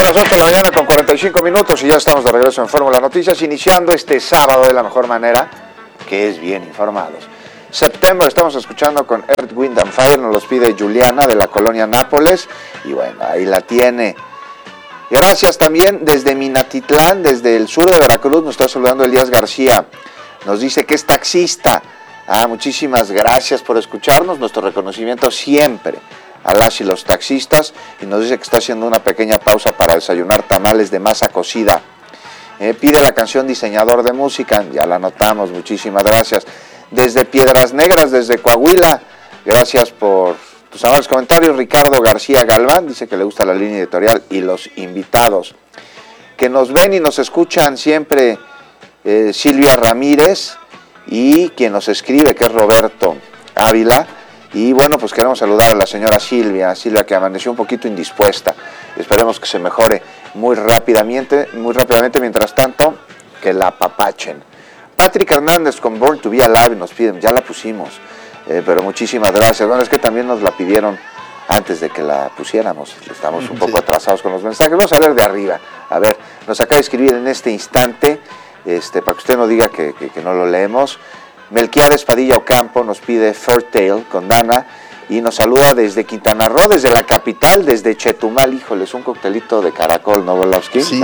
las 8 de la mañana con 45 minutos y ya estamos de regreso en Fórmula Noticias, iniciando este sábado de la mejor manera, que es bien informados. Septiembre estamos escuchando con Earth, Wind and Fire, nos los pide Juliana de la colonia Nápoles, y bueno, ahí la tiene. Gracias también desde Minatitlán, desde el sur de Veracruz, nos está saludando Elías García, nos dice que es taxista. Muchísimas gracias por escucharnos, nuestro reconocimiento siempre a las y los taxistas, y nos dice que está haciendo una pequeña pausa para desayunar tamales de masa cocida. Pide la canción Diseñador de Música, ya la anotamos, muchísimas gracias. Desde Piedras Negras, desde Coahuila, gracias por tus amables comentarios. Ricardo García Galván dice que le gusta la línea editorial y los invitados. Que nos ven y nos escuchan siempre, Silvia Ramírez, y quien nos escribe, que es Roberto Ávila. Y bueno, pues queremos saludar a la señora Silvia que amaneció un poquito indispuesta. Esperemos que se mejore muy rápidamente, mientras tanto, que la apapachen. Patrick Hernández con Born to Be Alive nos piden, ya la pusimos, pero muchísimas gracias. Bueno, es que también nos la pidieron antes de que la pusiéramos, estamos un poco atrasados con los mensajes. Vamos a leer de arriba, a ver, nos acaba de escribir en este instante, para que usted no diga que no lo leemos. Melquiades Padilla Ocampo nos pide Fairtale con Dana y nos saluda desde Quintana Roo, desde la capital, desde Chetumal. Híjole, es un coctelito de caracol, ¿no, Volowski? Sí,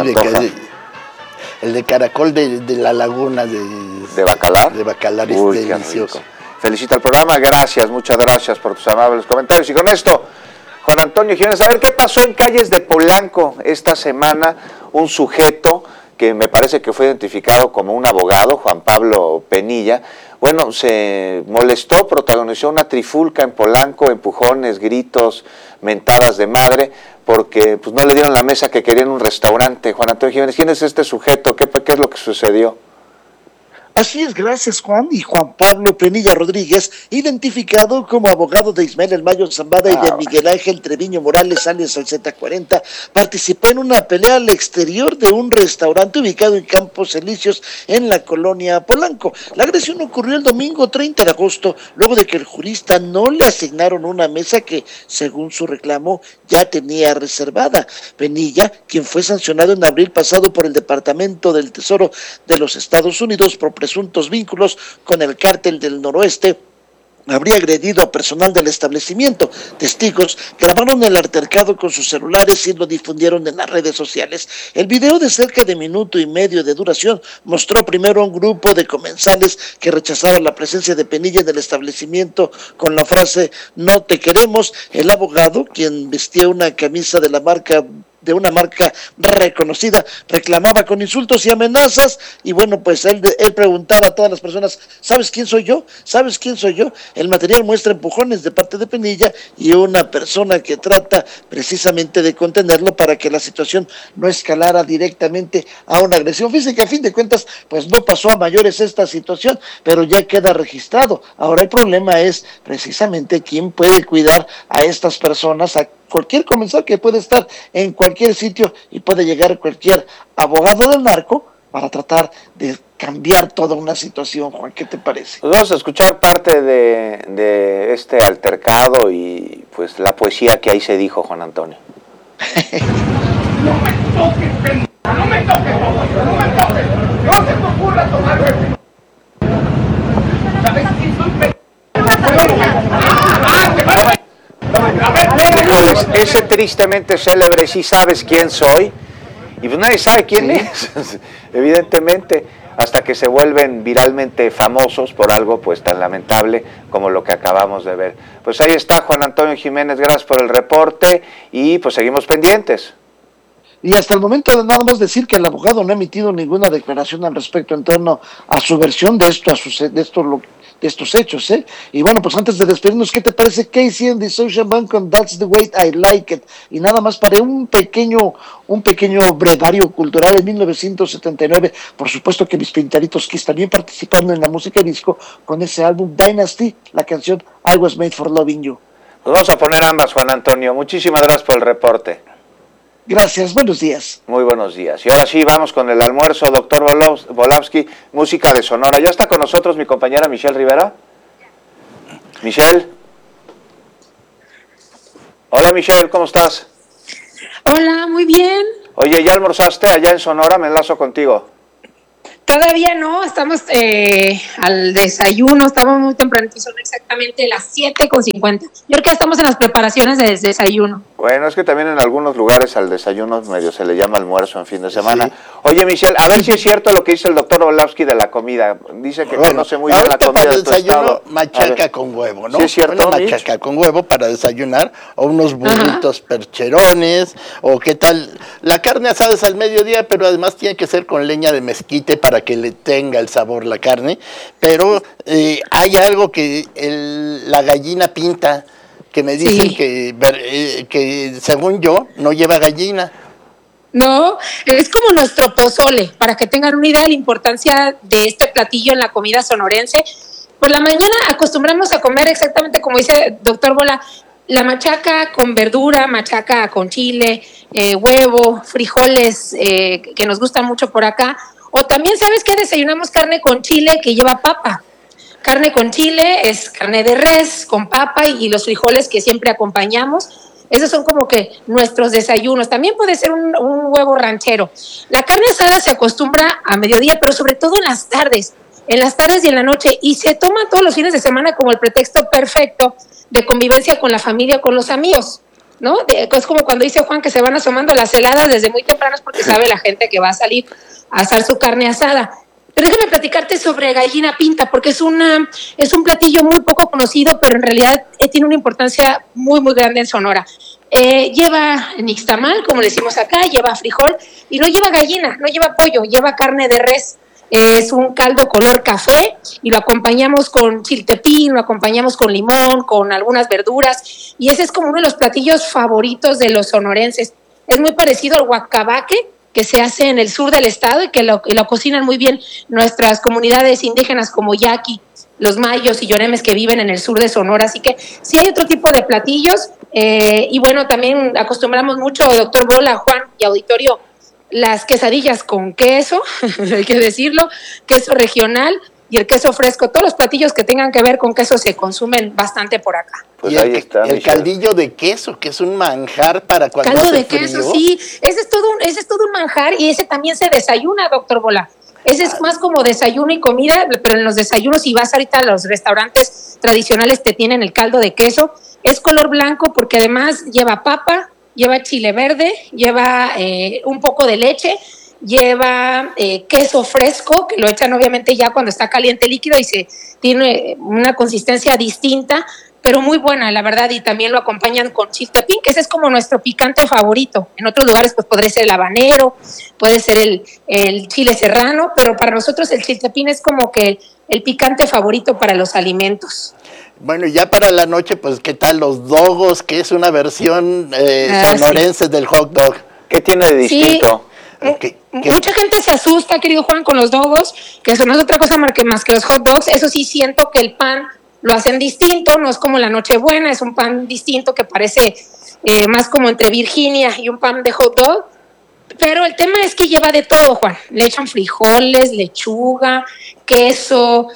el de caracol de la laguna de Bacalar. De Bacalar es delicioso. Felicita el programa, gracias, muchas gracias por tus amables comentarios. Y con esto, Juan Antonio Jiménez, a ver qué pasó en calles de Polanco esta semana. Un sujeto que me parece que fue identificado como un abogado, Juan Pablo Penilla, bueno, se molestó, protagonizó una trifulca en Polanco, empujones, gritos, mentadas de madre, porque pues no le dieron la mesa que quería en un restaurante. Juan Antonio Jiménez, ¿quién es este sujeto? ¿Qué es lo que sucedió? Así es, gracias Juan. Y Juan Pablo Penilla Rodríguez, identificado como abogado de Ismael El Mayo Zambada y de Miguel Ángel Treviño Morales, alias el Z40, participó en una pelea al exterior de un restaurante ubicado en Campos Elíseos, en la colonia Polanco. La agresión ocurrió el domingo 30 de agosto, luego de que el jurista no le asignaron una mesa que, según su reclamo, ya tenía reservada. Penilla, quien fue sancionado en abril pasado por el Departamento del Tesoro de los Estados Unidos por presuntos vínculos con el cártel del Noroeste, habría agredido a personal del establecimiento. Testigos grabaron el altercado con sus celulares y lo difundieron en las redes sociales. El video, de cerca de minuto y medio de duración, mostró primero a un grupo de comensales que rechazaban la presencia de Penilla en el establecimiento con la frase "no te queremos". El abogado, quien vestía una camisa de una marca reconocida, reclamaba con insultos y amenazas, y bueno, pues él preguntaba a todas las personas: ¿sabes quién soy yo? ¿Sabes quién soy yo? El material muestra empujones de parte de Penilla y una persona que trata precisamente de contenerlo para que la situación no escalara directamente a una agresión física. A fin de cuentas, pues no pasó a mayores esta situación, pero ya queda registrado. Ahora el problema es precisamente quién puede cuidar a estas personas, a cualquier comensal que puede estar en cualquier sitio y puede llegar cualquier abogado del narco para tratar de cambiar toda una situación. Juan, ¿qué te parece? Pues vamos a escuchar parte de este altercado y pues la poesía que ahí se dijo, Juan Antonio. No me toques, pendejo, no me toques, no me toques, no se te ocurra tomarme. ¿Sabes quién soy, pendejo? Híjoles, ese tristemente célebre "sí sabes quién soy", y pues nadie sabe quién es, evidentemente, hasta que se vuelven viralmente famosos por algo pues tan lamentable como lo que acabamos de ver. Pues ahí está Juan Antonio Jiménez, gracias por el reporte y pues seguimos pendientes. Y hasta el momento nada más decir que el abogado no ha emitido ninguna declaración al respecto en torno a su versión de estos hechos, ¿eh? Y bueno, pues antes de despedirnos, ¿qué te parece Casey and the Social Bank con That's the Way I Like It? Y nada más para un pequeño brevario cultural. En 1979, por supuesto que mis Pintaritos Kiss también participando en la música disco con ese álbum Dynasty, la canción I Was Made for Loving You. Pues vamos a poner ambas, Juan Antonio. Muchísimas gracias por el reporte. Gracias, buenos días. Muy buenos días. Y ahora sí, vamos con el almuerzo, doctor Volowski, música de Sonora. ¿Ya está con nosotros mi compañera Michelle Rivera? Michelle. Hola Michelle, ¿cómo estás? Hola, muy bien. Oye, ¿ya almorzaste allá en Sonora? Me enlazo contigo. Todavía no, estamos al desayuno, estamos muy temprano, son exactamente las 7:50. Yo creo que estamos en las preparaciones del desayuno. Bueno, es que también en algunos lugares al desayuno medio se le llama almuerzo en fin de semana. Sí. Oye, Michelle, a ver si es cierto lo que dice el doctor Orlovsky de la comida. Dice que conoce muy bien la comida para de tu desayuno, estado. machaca con huevo, ¿no? ¿Sí es cierto, una machaca con huevo para desayunar, o unos burritos percherones, o qué tal. La carne asada es al mediodía, pero además tiene que ser con leña de mezquite para que le tenga el sabor la carne. Pero hay algo que la gallina pinta, que me dicen que según yo no lleva gallina. No, es como nuestro pozole, para que tengan una idea de la importancia de este platillo en la comida sonorense. Por la mañana acostumbramos a comer exactamente como dice el doctor Bola, la machaca con verdura, machaca con chile, huevo, frijoles, que nos gustan mucho por acá. O también, ¿sabes qué? Desayunamos carne con chile que lleva papa. Carne con chile es carne de res con papa y los frijoles que siempre acompañamos. Esos son como que nuestros desayunos. También puede ser un huevo ranchero. La carne asada se acostumbra a mediodía, pero sobre todo en las tardes y en la noche. Y se toma todos los fines de semana como el pretexto perfecto de convivencia con la familia, con los amigos, ¿no? Es como cuando dice Juan que se van asomando las heladas desde muy tempranos porque sabe la gente que va a salir a asar su carne asada. Pero déjame platicarte sobre gallina pinta, porque es un platillo muy poco conocido, pero en realidad tiene una importancia muy, muy grande en Sonora. Lleva nixtamal, como le decimos acá, lleva frijol, y no lleva gallina, no lleva pollo, lleva carne de res. Es un caldo color café, y lo acompañamos con chiltepín, lo acompañamos con limón, con algunas verduras, y ese es como uno de los platillos favoritos de los sonorenses. Es muy parecido al guacabaque, que se hace en el sur del estado y que lo cocinan muy bien nuestras comunidades indígenas como yaqui, los mayos y yoremes que viven en el sur de Sonora. Así que sí hay otro tipo de platillos y bueno, también acostumbramos mucho, doctor Bola, Juan y auditorio, las quesadillas con queso, hay que decirlo, queso regional y el queso fresco. Todos los platillos que tengan que ver con queso se consumen bastante por acá. Pues y ahí está, el caldillo de queso, que es un manjar para cuando caldo hace de queso, frío. sí, ese es todo un manjar y ese también se desayuna, doctor Bola. Ese es más como desayuno y comida, pero en los desayunos, si vas ahorita a los restaurantes tradicionales, te tienen el caldo de queso. Es color blanco porque además lleva papa, lleva chile verde, lleva un poco de leche, lleva queso fresco, que lo echan obviamente ya cuando está caliente líquido y se tiene una consistencia distinta, pero muy buena, la verdad, y también lo acompañan con chiltepín, que ese es como nuestro picante favorito. En otros lugares pues podría ser el habanero, puede ser el chile serrano, pero para nosotros el chiltepín es como que el picante favorito para los alimentos. Bueno, ya para la noche, pues, ¿qué tal los dogos? Que es una versión sonorense del hot dog. ¿Qué tiene de distinto? Sí. Mucha gente se asusta, querido Juan, con los dogos, que eso no es otra cosa más que los hot dogs. Eso sí, siento que el pan lo hacen distinto, no es como la Nochebuena, es un pan distinto que parece más como entre Virginia y un pan de hot dog. Pero el tema es que lleva de todo, Juan. Le echan frijoles, lechuga, queso,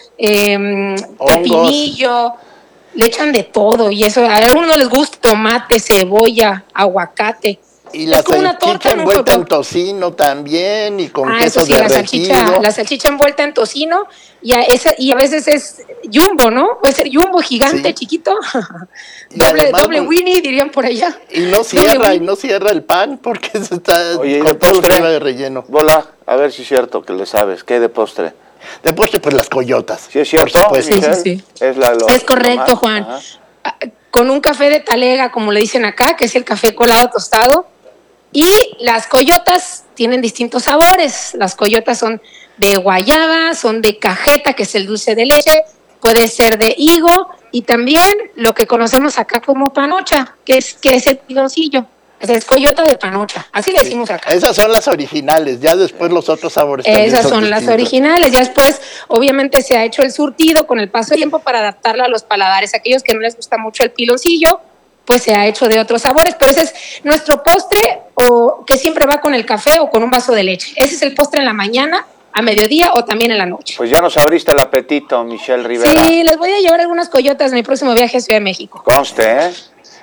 pepinillo, le echan de todo. Y eso, a algunos no les gusta tomate, cebolla, aguacate. Y la salchicha envuelta en tocino también y con queso derretido. La salchicha envuelta en tocino y a veces es jumbo, ¿no? Puede ser jumbo gigante, chiquito. doble Winnie, dirían por allá. Y no cierra el pan porque se está con todo de relleno. Bola, a ver si es cierto que le sabes. ¿Qué de postre? De postre, pues las coyotas. ¿Sí es cierto? Sí. Es correcto, Juan. Ajá. Con un café de talega, como le dicen acá, que es el café colado tostado. Y las coyotas tienen distintos sabores. Las coyotas son de guayaba, son de cajeta, que es el dulce de leche, puede ser de higo, y también lo que conocemos acá como panocha, que es el piloncillo. Es coyota de panocha, así le decimos acá. Esas son las originales, ya después los otros sabores también Esas son las originales, ya después obviamente se ha hecho el surtido con el paso del tiempo para adaptarlo a los paladares. Aquellos que no les gusta mucho el piloncillo, pues se ha hecho de otros sabores, pero ese es nuestro postre, o que siempre va con el café o con un vaso de leche. Ese es el postre en la mañana, a mediodía o también en la noche. Pues ya nos abriste el apetito, Michelle Rivera. Sí, les voy a llevar algunas coyotas en mi próximo viaje a Ciudad de México. Conste, ¿eh?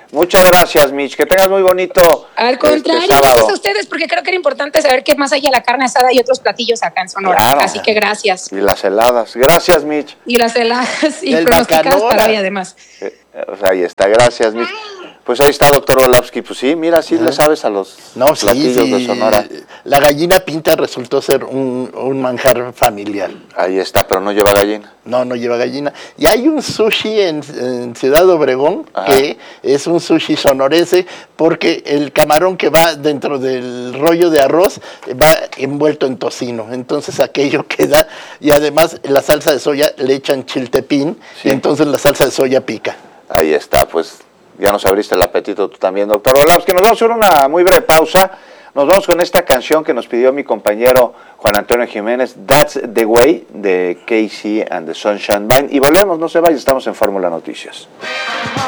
Muchas gracias, Mitch. Que tengas muy bonito. Al contrario, gracias a ustedes, porque creo que era importante saber que más allá de la carne asada hay otros platillos acá en Sonora. Claro. Así que gracias. Y las heladas. Gracias, Mitch. Y las heladas y El pronosticadas bacanora. para hoy, además. Ahí está, gracias, Mitch. Pues ahí está, doctor Volapsky. Pues sí, mira, sí le sabes a los platillos de Sonora. La gallina pinta resultó ser un manjar familiar. Ahí está, pero no lleva gallina. No lleva gallina. Y hay un sushi en Ciudad Obregón que es un sushi sonorense porque el camarón que va dentro del rollo de arroz va envuelto en tocino. Entonces aquello queda, y además la salsa de soya le echan chiltepín, y entonces la salsa de soya pica. Ahí está, pues ya nos abriste el apetito tú también, doctor Volapsky. Nos vamos a hacer una muy breve pausa. Nos vamos con esta canción que nos pidió mi compañero Juan Antonio Jiménez, That's the Way, de KC and the Sunshine Band. Y volvemos, no se vayan, estamos en Fórmula Noticias.